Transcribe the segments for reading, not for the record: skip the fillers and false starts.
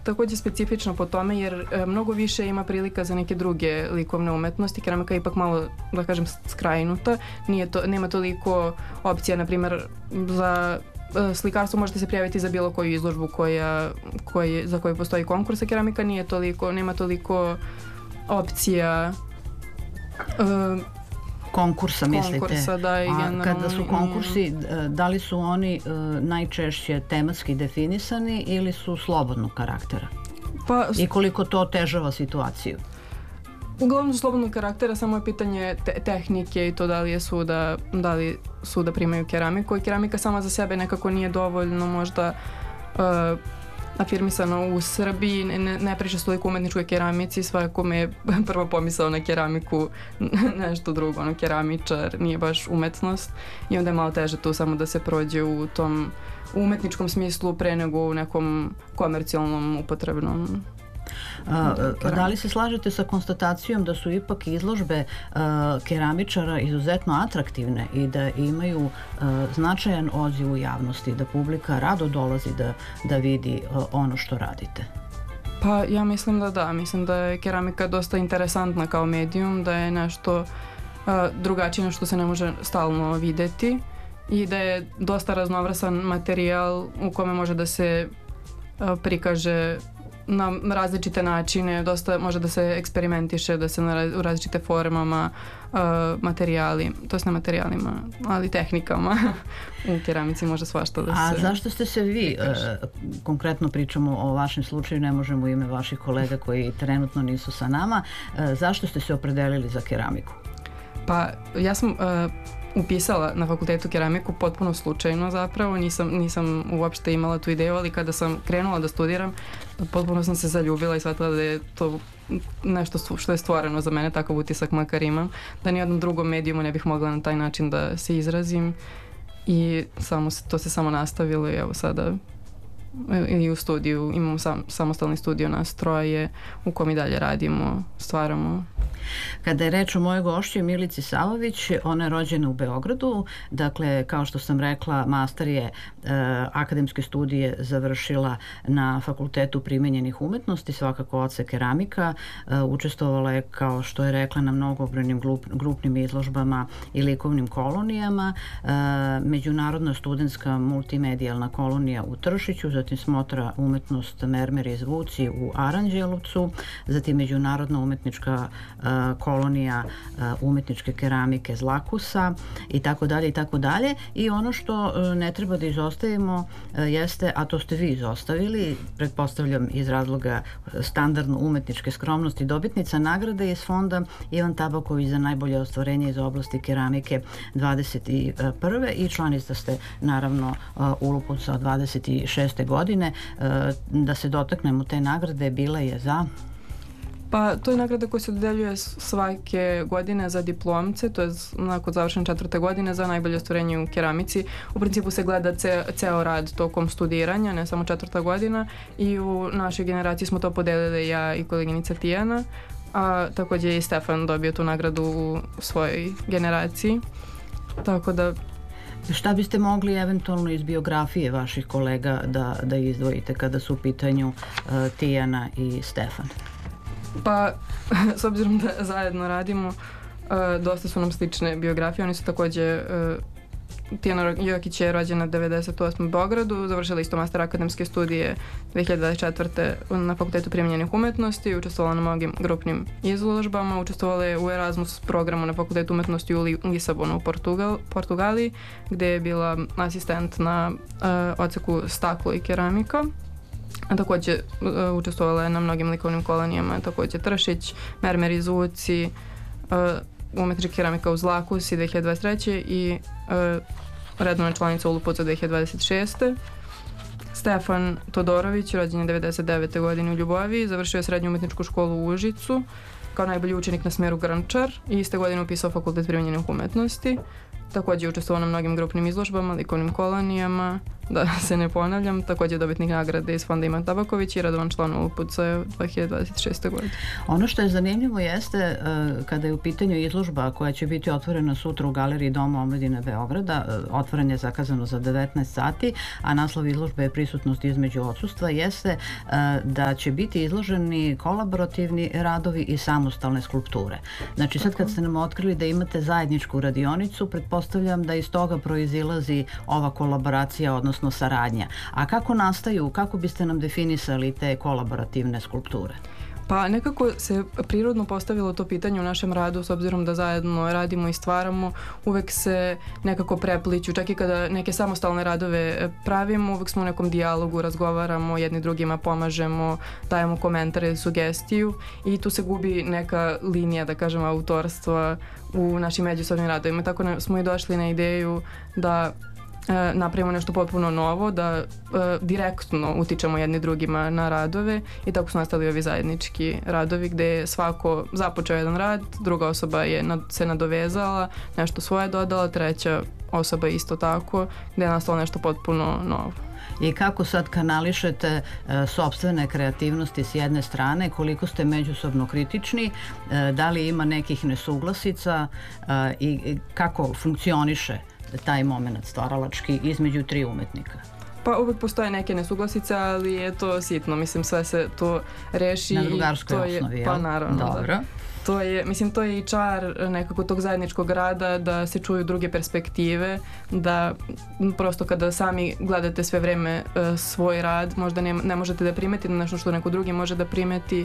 takođe specifična po tome jer mnogo više ima prilika za neke druge likovne umetnosti. Keramika je ipak malo, da kažem, skrajnuta. Nema toliko opcija, na primjer, za slikarstvo možete se prijaviti za bilo koju izložbu za koju postoji konkurs, a keramika nema toliko opcija konkursa, mislite? Konkursa, da, i a kada su konkursi, da li su oni najčešće tematski definisani ili su slobodnog karaktera? I koliko to otežava situaciju? Uglavnom su slobodnog karaktera, samo je pitanje tehnike i to da li suda primaju keramiku. I keramika sama za sebe nekako nije dovoljno možda afirmisano u Srbiji, ne priča se toliko umetničkoj keramici, svako me je prvo pomisao na keramiku nešto drugo, keramičar, nije baš umetnost i onda je malo teže tu samo da se prođe u tom umetničkom smislu pre nego u nekom komercijalnom upotrebnom. Da li se slažete sa konstatacijom da su ipak izložbe keramičara izuzetno atraktivne i da imaju značajan odziv u javnosti, da publika rado dolazi da vidi ono što radite? Pa ja mislim da da. Mislim da je keramika dosta interesantna kao medijum, da je nešto drugačije što se ne može stalno videti i da je dosta raznovrasan materijal u kome može da se prikaže na različite načine, dosta može da se eksperimentiše, da se u različite formama to s materijalima, ali tehnikama u keramici može svašta da se... A zašto ste se vi, konkretno pričamo o vašem slučaju, ne možemo u ime vaših kolega koji trenutno nisu sa nama, zašto ste se opredelili za keramiku? Pa ja sam upisala na fakultetu keramiku potpuno slučajno zapravo, nisam uopšte imala tu ideju, ali kada sam krenula da studiram, potpuno sam se zaljubila i shvatila da je to nešto što je stvoreno za mene, takav utisak makar imam, da nijednom drugom medijumu ne bih mogla na taj način da se izrazim i to se samo nastavilo i evo sada i u studiju, imamo samostalni studio nas troje u kom i dalje radimo, stvaramo. Kada je reč o mojoj gošći Milici Savović, ona je rođena u Beogradu, dakle, kao što sam rekla, master je akademske studije završila na Fakultetu primenjenih umetnosti, svakako odsek keramika, učestvovala je, kao što je rekla, na mnogobrojnim grupnim izložbama i likovnim kolonijama, Međunarodna studentska multimedijalna kolonija u Tršiću, zatim Smotra umetnost Mermer i zvuci u Aranđelovcu, zatim Međunarodna umetnička kolonija umetničke keramike Zlakusa i tako dalje i tako dalje. I ono što ne treba da izostavimo jeste, a to ste vi izostavili, pretpostavljam iz razloga standardno umetničke skromnosti, dobitnica nagrade iz fonda Ivan Tabaković za najbolje ostvarenje iz oblasti keramike 21. i članica ste naravno Ulupovca od 26. godine. Da se dotaknemo te nagrade, bila je za... Pa to je nagrada koja se dodeljuje svake godine za diplomce, to je nakon završene 4. godine za najbolje ostvarenje u keramici. U principu se gleda ceo rad tokom studiranja, ne samo 4. godina i u našoj generaciji smo to podelili ja i koleginica Tijana, a takođe je i Stefan dobio tu nagradu u svojoj generaciji, tako da... Šta biste mogli eventualno iz biografije vaših kolega da izdvojite kada su u pitanju Tijana i Stefan? Pa, s obzirom da zajedno radimo, dosta su nam slične biografije. Oni su takođe, Tijana Jokić je rođena 98. u Beogradu, završila isto master akademske studije 2024. na Fakultetu primenjenih umetnosti, učestvovala na mnogim grupnim izložbama, učestvovala je u Erasmus programu na Fakultetu umetnosti u Lisabonu u Portugaliji, gde je bila asistent na odseku staklo i keramika. A takođe učestvovala je na mnogim likovnim kolonijama, takođe Tršić, Mermer i zvuci, umetnička keramika u Zlakusi 2023. i redovna članica Ulupovca 2026. Stefan Todorović, rođen je 99. godine u Ljuboviji, završio je srednju umetničku školu u Užicu kao najbolji učenik na smeru Grnčar i iste godine upisao Fakultet primenjenih umetnosti. Takođe je učestvovao na mnogim grupnim izložbama, likovnim kolonijama, da se ne ponavljam, takođe dobitnik nagrade iz fonda Ivan Tabaković i redovan član UPC 2026. godine. Ono što je zanimljivo jeste kada je u pitanju izložba koja će biti otvorena sutra u Galeriji Doma omladine Beograda, otvoren je zakazano za 19 sati, a naslov izložbe je prisutnost između odsustva, jeste da će biti izloženi kolaborativni radovi i samostalne skulpture. Znači sad kad ste nam otkrili da imate zajedničku radionicu, pretpostavljam da iz toga proizilazi ova kolaboracija, odnosno saradnja. A kako nastaju, kako biste nam definisali te kolaborativne skulpture? Pa nekako se prirodno postavilo to pitanje u našem radu, s obzirom da zajedno radimo i stvaramo, uvek se nekako prepliću, čak i kada neke samostalne radove pravimo, uvek smo u nekom dijalogu, razgovaramo, jedni drugima pomažemo, dajemo komentare, sugestiju i tu se gubi neka linija, da kažem, autorstva u našim međusobnim radovima. Tako smo i došli na ideju da napravimo nešto potpuno novo, da direktno utičemo jedni drugima na radove i tako su nastali ovi zajednički radovi gde je svako započeo jedan rad, druga osoba je se nadovezala, nešto svoje dodala, treća osoba isto tako, gde je nastalo nešto potpuno novo. I kako sad kanališete sopstvene kreativnosti s jedne strane, koliko ste međusobno kritični, da li ima nekih nesuglasica i kako funkcioniše taj moment stvaralački između tri umetnika? Pa uvek postoje neke nesuglasice, ali je to sitno, mislim sve se to reši. Na drugarskoj osnovi, pa naravno, dobro. Da. To je, mislim, to je i čar nekako tog zajedničkog rada, da se čuju druge perspektive, da prosto kada sami gledate sve vreme svoj rad, možda ne možete da primetite nešto što neko drugi može da primeti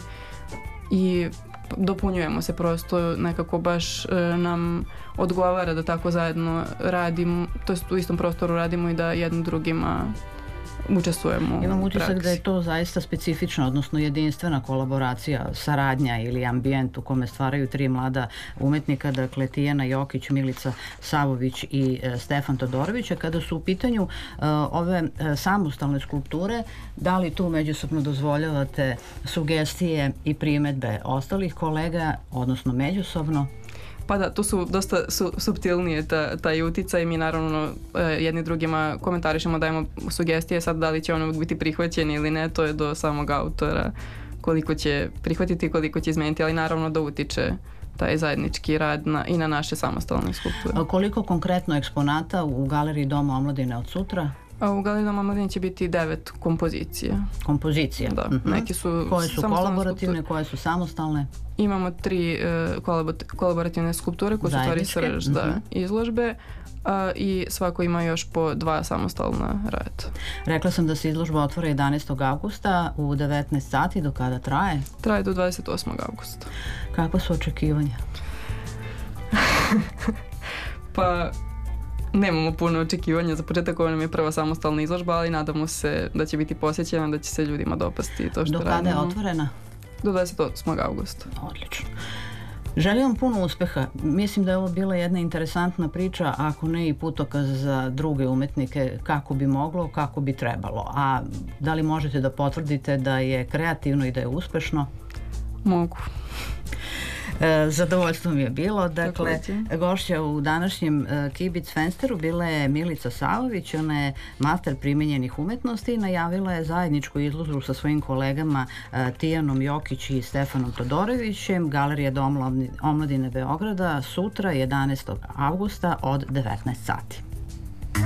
i dopunjujemo se prosto, nekako baš nam odgovara da tako zajedno radimo, to jest u istom prostoru radimo i da jednim drugima učestvujemo. Imam utisak da je to zaista specifična, odnosno jedinstvena kolaboracija, saradnja ili ambijent u kome stvaraju tri mlada umetnika, dakle Tijana Jokić, Milica Savović i Stefan Todorović. A kada su u pitanju ove samostalne skulpture, da li tu međusobno dozvoljavate sugestije i primetbe ostalih kolega, odnosno međusobno? Pa da, tu su dosta suptilnije taj uticaj, mi naravno jedni drugima komentarišemo, dajemo sugestije, sad da li će ono biti prihvaćeni ili ne, to je do samog autora koliko će prihvatiti i koliko će izmeniti, ali naravno da utiče taj zajednički rad i na naše samostalne skulpture. A koliko konkretno eksponata u Galeriji Doma omladine od sutra? A u Galeriji Doma omladine će biti 9 kompozicija. Kompozicija? Da, neki su koje su kolaborativne, koje su samostalne? Imamo 3 kolaborativne skulpture koje su stvari srž izložbe i svako ima još po 2 samostalna rada. Rekla sam da se izložba otvara 11. augusta u 19 sati. Do kada traje? Traje do 28. augusta. Kakva su očekivanja? Pa nemamo puno očekivanja. Za početak ovo nam je prva samostalna izložba, ali nadamo se da će biti posjećena, da će se ljudima dopasti to što radimo. Do kada je otvorena? Do 28. augusta. Odlično. Želim vam puno uspeha. Mislim da je ovo bila jedna interesantna priča, ako ne i putokaz za druge umetnike, kako bi moglo, kako bi trebalo. A da li možete da potvrdite da je kreativno i da je uspešno? Mogu. Zadovoljstvo mi je bilo. Dakle, gošća u današnjem Kibic Fensteru bila je Milica Savović, ona je master primenjenih umetnosti i najavila je zajedničku izložbu sa svojim kolegama Tijanom Jokić i Stefanom Todorovićem, Galerija Doma omladine Beograda, sutra 11. augusta od 19 sati.